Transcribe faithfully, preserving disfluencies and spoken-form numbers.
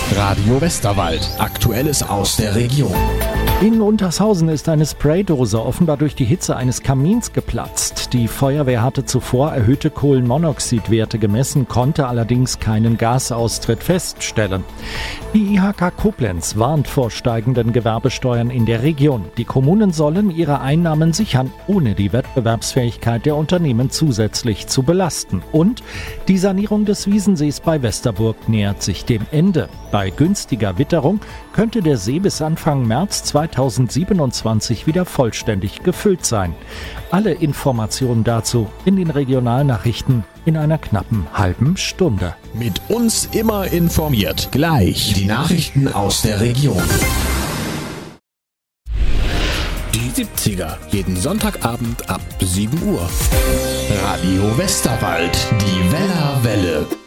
Radio Westerwald. Aktuelles aus der Region. In Untershausen ist eine Spraydose offenbar durch die Hitze eines Kamins geplatzt. Die Feuerwehr hatte zuvor erhöhte Kohlenmonoxidwerte gemessen, konnte allerdings keinen Gasaustritt feststellen. Die I H K Koblenz warnt vor steigenden Gewerbesteuern in der Region. Die Kommunen sollen ihre Einnahmen sichern, ohne die Wettbewerbsfähigkeit der Unternehmen zusätzlich zu belasten. Und die Sanierung des Wiesensees bei Westerburg nähert sich dem Ende. Bei günstiger Witterung könnte der See bis Anfang März zweitausendsiebenundzwanzig wieder vollständig gefüllt sein. Alle Informationen dazu in den Regionalnachrichten in einer knappen halben Stunde. Mit uns immer informiert. Gleich die Nachrichten aus der Region. Die siebziger, jeden Sonntagabend ab sieben Uhr. Radio Westerwald, die Weller Welle.